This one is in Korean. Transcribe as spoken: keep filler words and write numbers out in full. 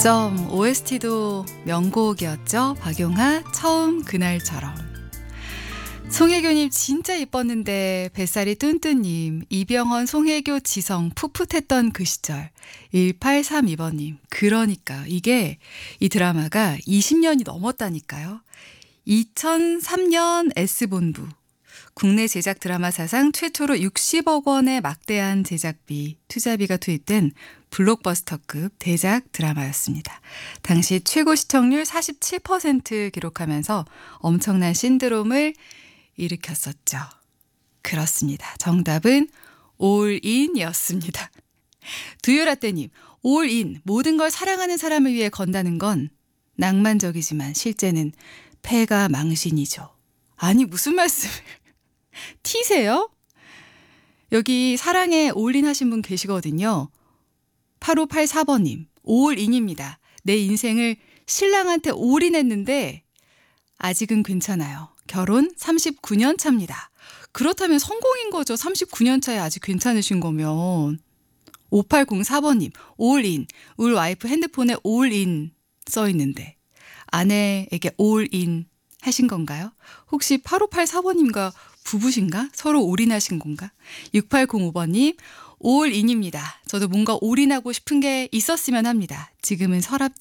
점 오에스티도 명곡이었죠. 박용하 처음 그날처럼. 송혜교님 진짜 이뻤는데 뱃살이 뚠뚠님, 이병헌, 송혜교, 지성 풋풋했던 그 시절. 일팔삼이 번님 그러니까 이게 이 드라마가 이십 년이 넘었다니까요. 이천삼 년 S본부. 국내 제작 드라마 사상 최초로 육십억 원의 막대한 제작비, 투자비가 투입된 블록버스터급 대작 드라마였습니다. 당시 최고 시청률 사십칠 퍼센트 기록하면서 엄청난 신드롬을 일으켰었죠. 그렇습니다. 정답은 올인이었습니다. 두유라떼님, 올인, 모든 걸 사랑하는 사람을 위해 건다는 건 낭만적이지만 실제는 패가 망신이죠. 아니 무슨 말씀을. 티세요? 여기 사랑에 올인하신 분 계시거든요. 팔오팔사 번님, 올인입니다. 내 인생을 신랑한테 올인했는데 아직은 괜찮아요. 결혼 삼십구 년 차입니다. 그렇다면 성공인 거죠. 삼십구 년 차에 아직 괜찮으신 거면. 오팔공사 번님, 올인. 우리 와이프 핸드폰에 올인 써 있는데 아내에게 올인 하신 건가요? 혹시 팔오팔사 번님과 부부신가? 서로 올인하신 건가? 육팔공오 번님, 올인입니다. 저도 뭔가 올인하고 싶은 게 있었으면 합니다. 지금은 서랍